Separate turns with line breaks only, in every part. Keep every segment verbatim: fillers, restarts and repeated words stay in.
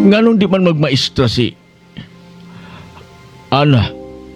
Nganong di man magmaestra si Ana?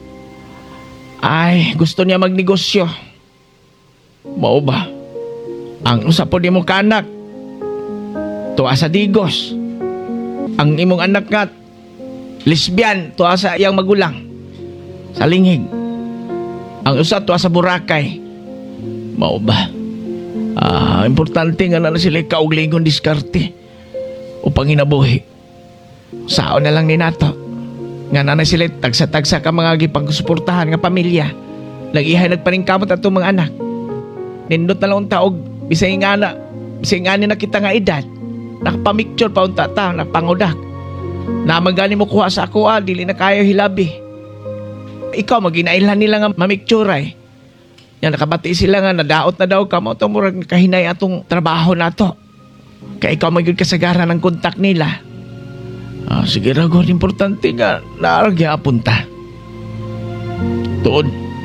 Ay, gusto niya magnegosyo.
Mao ba?
Ang usa po ni mo kanak, tuwa sa Digos. Ang imong anak nga, lesbian, tuwa sa iyang magulang. Sa Linghig. Ang usa tuwa sa Boracay.
Mao ba? Ah, importante nga na sila kauglingon diskarte o panginabuhi.
Sao na lang ni nato. Nga na sila tagsa-tagsa ka mga gipagsuportahan nga pamilya. Nag-ihay nagpaningkamot ato mga anak. Nindot na lang ang taog, bisay nga na, bisay nga ni na kita nga edad. Nakapamicture pa unta ta, napangudak. Na magani mo kuha sa ako ah, dili na kayo hilabi. Ikaw, maginailan nila nga mamicture ay. Yan, nakabati sila nga, nadaot na daw ka mo, itong murag kahinay atong trabaho na to. Kaya ikaw magyud kasagaran ng kontak nila.
Ah, sige ra God, importante nga naaragya apunta. Tuod.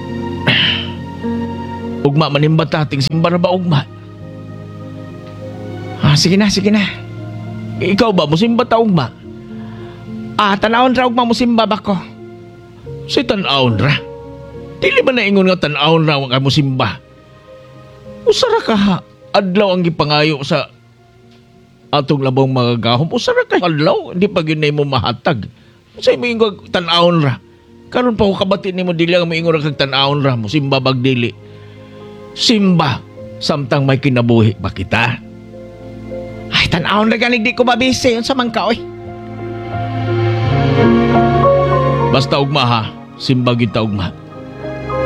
Ugma manimba tating simbar ba ugma?
Ah, sige na, sige na.
Ikaw ba musimba ta ugma?
Ah, tanawon ra ugma musimba ba ko?
Si tan-awon ra. Dili ba na ingon nga tan-awon ra ka musimba? Usara ka ha, adlaw ang gipangayo sa atong labong mga gahom. Usara ka adlaw, hindi pa ginay mo mahatag. Say mo ingon tan-awon ra. Karon pa ko kabati nimo dili nga moingon ra kag tan-awon ra, musimba bag dili. Simba, samtang may kinabuhi ba kita?
Ay, tanawon ra ganig di ko mabisi unsa man ka oy.
Basta ugma ha, simba kita ugma.